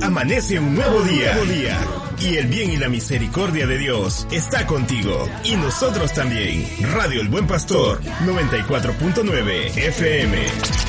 amanece un nuevo día. Y el bien y la misericordia de Dios está contigo. Y nosotros también. Radio El Buen Pastor, 94.9 FM.